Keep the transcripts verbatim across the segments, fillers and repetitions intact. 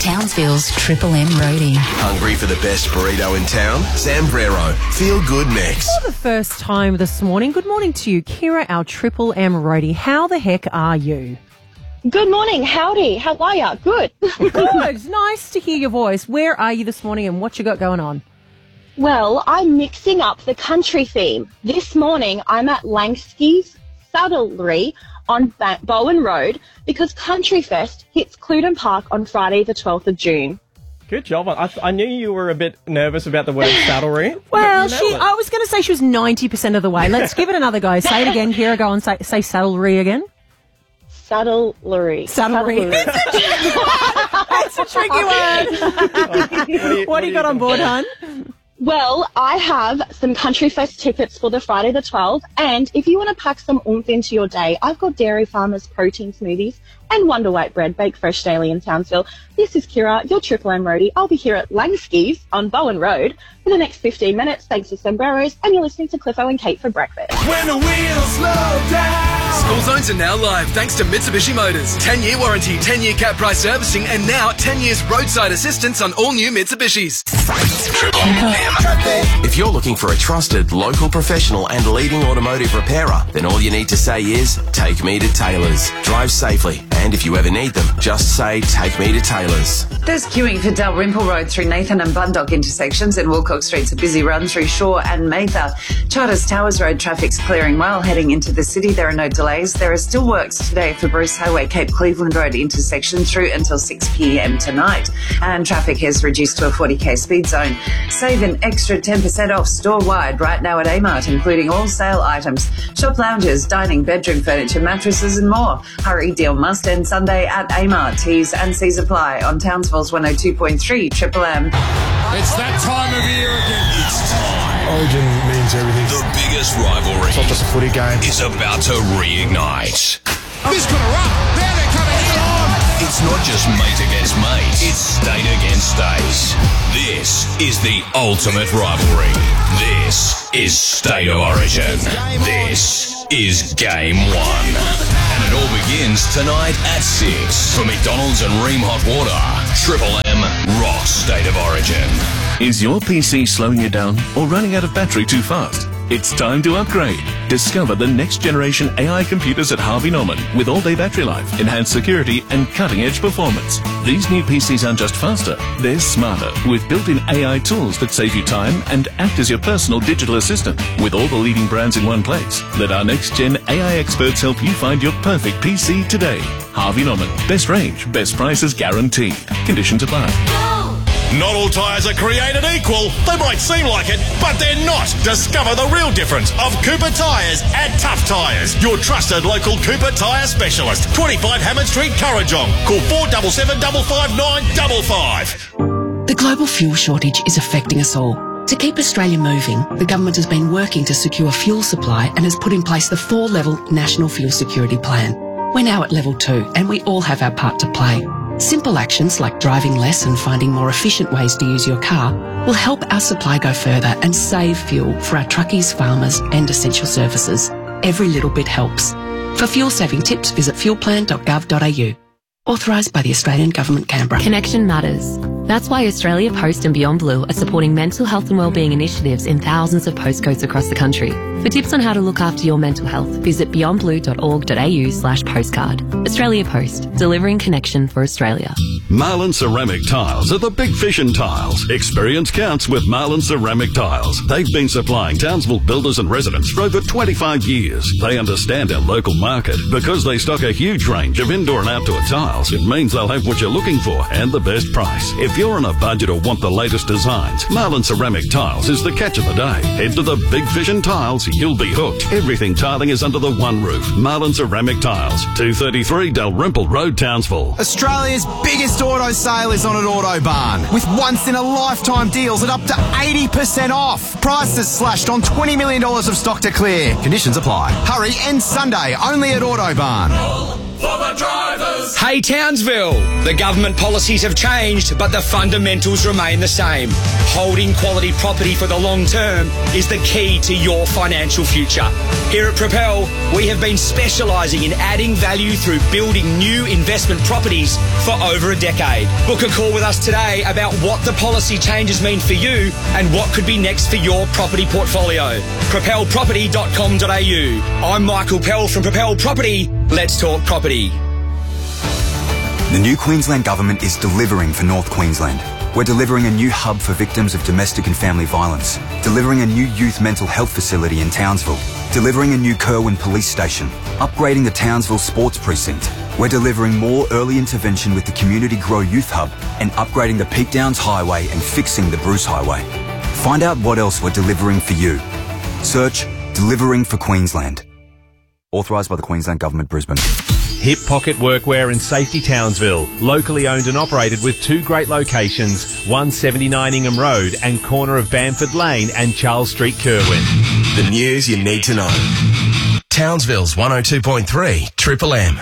Townsville's Triple M Roadie. Hungry for the best burrito in town? Zambrero. Feel good mix. For the first time this morning, good morning to you, Kira, our Triple M Roadie. How the heck are you? Good morning. Howdy. How are ya? Good. Good. Nice to hear your voice. Where are you this morning and what you got going on? Well, I'm mixing up the country theme. This morning, I'm at Langsky's Saddlery on ba- Bowen Road because Country Fest hits Cluden Park on Friday the twelfth of June. Good job. I, I knew you were a bit nervous about the word saddlery. Well, she, I was going to say she was ninety percent of the way. Let's give it another go. Say it again, Kira. Go on, say, say saddlery again. Saddlery. Saddlery. It's a tricky word. Oh, what do you, what do you got on board, hon? Well, I have some Country Fest tickets for the Friday the twelfth, and if you want to pack some oomph into your day, I've got Dairy Farmers protein smoothies and Wonder White bread baked fresh daily in Townsville. This is Kira, your Triple M Roadie. I'll be here at Langsky's on Bowen Road for the next fifteen minutes, thanks to Sombreros, and you're listening to Cliffo and Kate for breakfast. When the wheels slow down. School zones are now live thanks to Mitsubishi Motors. ten-year warranty, ten-year cap price servicing, and now ten years roadside assistance on all new Mitsubishis. Triple M. If you're looking for a trusted, local professional and leading automotive repairer, then all you need to say is, take me to Taylor's. Drive safely, and if you ever need them, just say, take me to Taylor's. There's queuing for Dalrymple Road through Nathan and Bundock intersections, and Woolcock Street's a busy run through Shaw and Mather. Charters Towers Road traffic's clearing well. Heading into the city, there are no delays. There are still works today for Bruce Highway, Cape Cleveland Road intersection through until six p.m. tonight. And traffic has reduced to a forty k speed zone. Save an extra ten percent off store-wide right now at Amart, including all sale items, shop lounges, dining, bedroom furniture, mattresses and more. Hurry, deal must end Sunday at Amart. T's and C's apply on Townsville's one oh two point three Triple M. It's that time of year again. It's time. Origin means everything. The biggest rivalry. It's not just a footy game. Is about to reignite. He's got a run. There they're coming in. It's not just mate against mate. It's state against state. This is the ultimate rivalry. This is State of Origin. This is Game One. And it all begins tonight at six. For McDonald's and Ream Hot Water, Triple M rocks State of Origin. Is your P C slowing you down or running out of battery too fast? It's time to upgrade. Discover the next generation A I computers at Harvey Norman with all-day battery life, enhanced security and cutting-edge performance. These new P Cs aren't just faster, they're smarter with built-in A I tools that save you time and act as your personal digital assistant. With all the leading brands in one place, let our next-gen A I experts help you find your perfect P C today. Harvey Norman. Best range, best prices guaranteed. Conditions apply. Not all tyres are created equal. They might seem like it, but they're not. Discover the real difference of Cooper Tyres at Tough Tyres, your trusted local Cooper tyre specialist. twenty-five Hammond Street, Currajong. Call four seven seven, five five nine five five. The global fuel shortage is affecting us all. To keep Australia moving, the government has been working to secure fuel supply and has put in place the four-level National Fuel Security Plan. We're now at level two, and we all have our part to play. Simple actions like driving less and finding more efficient ways to use your car will help our supply go further and save fuel for our truckies, farmers and essential services. Every little bit helps. For fuel-saving tips, visit fuel plan dot gov dot a u. Authorised by the Australian Government, Canberra. Connection matters. That's why Australia Post and Beyond Blue are supporting mental health and wellbeing initiatives in thousands of postcodes across the country. For tips on how to look after your mental health, visit beyond blue dot org dot a u slash postcard. Australia Post, delivering connection for Australia. Marlin Ceramic Tiles are the big fish in tiles. Experience counts with Marlin Ceramic Tiles. They've been supplying Townsville builders and residents for over twenty-five years. They understand our local market because they stock a huge range of indoor and outdoor tiles. It means they'll have what you're looking for and the best price. If you're on a budget or want the latest designs, Marlin Ceramic Tiles is the catch of the day. Head to the Big Fish in Tiles. You'll be hooked. Everything tiling is under the one roof. Marlin Ceramic Tiles, two thirty-three Dalrymple Road, Townsville. Australia's biggest auto sale is on at Autobarn, with once-in-a-lifetime deals at up to eighty percent off. Prices slashed on twenty million dollars of stock to clear. Conditions apply. Hurry, end Sunday, only at Autobarn. for the drivers. Hey Townsville, the government policies have changed, but the fundamentals remain the same. Holding quality property for the long term is the key to your financial future. Here at Propel, we have been specialising in adding value through building new investment properties for over a decade. Book a call with us today about what the policy changes mean for you and what could be next for your property portfolio. propel property dot com dot a u. I'm Michael Pell from Propel Property. Let's talk property. The new Queensland Government is delivering for North Queensland. We're delivering a new hub for victims of domestic and family violence, delivering a new youth mental health facility in Townsville, delivering a new Kerwin police station, upgrading the Townsville sports precinct. We're delivering more early intervention with the Community Grow Youth Hub and upgrading the Peak Downs Highway and fixing the Bruce Highway. Find out what else we're delivering for you. Search Delivering for Queensland. Authorised by the Queensland Government, Brisbane. Hip Pocket Workwear in Safety Townsville. Locally owned and operated with two great locations, one seventy-nine Ingham Road and corner of Bamford Lane and Charles Street, Kerwin. The news you need to know. Townsville's one oh two point three Triple M.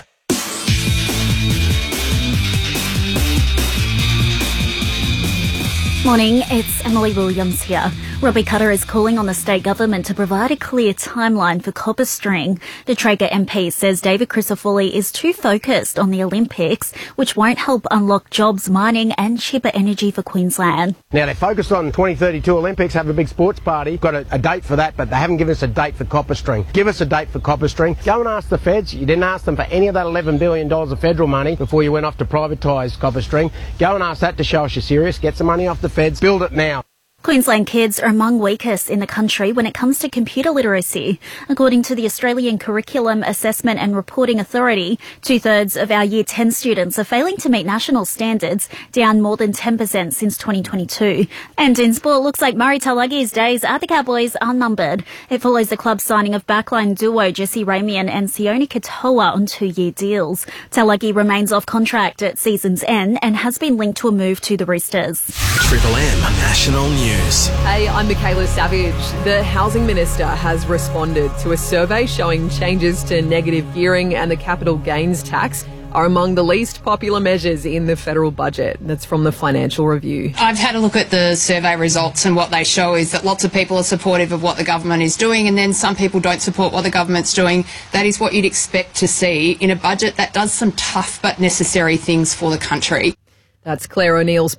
Morning, it's Emily Williams here. Robbie Cutter is calling on the state government to provide a clear timeline for CopperString. The Traeger M P says David Crisafulli is too focused on the Olympics, which won't help unlock jobs, mining and cheaper energy for Queensland. Now, they're focused on twenty thirty-two Olympics, have a big sports party, got a, a date for that, but they haven't given us a date for CopperString. Give us a date for CopperString. Go and ask the feds. You didn't ask them for any of that eleven billion dollars of federal money before you went off to privatise CopperString. Go and ask that to show us you're serious. Get some money off the feds. Build it now. Queensland kids are among weakest in the country when it comes to computer literacy. According to the Australian Curriculum Assessment and Reporting Authority, two-thirds of our Year ten students are failing to meet national standards, down more than ten percent since twenty twenty-two. And in sport, looks like Murray Talagi's days at the Cowboys are numbered. It follows the club's signing of backline duo Jesse Ramian and Sione Katoa on two-year deals. Talagi remains off contract at season's end and has been linked to a move to the Roosters. Triple M National News. Hey, I'm Michaela Savage. The Housing Minister has responded to a survey showing changes to negative gearing and the capital gains tax are among the least popular measures in the federal budget. That's from the Financial Review. I've had a look at the survey results, and what they show is that lots of people are supportive of what the government is doing, and then some people don't support what the government's doing. That is what you'd expect to see in a budget that does some tough but necessary things for the country. That's Claire O'Neill's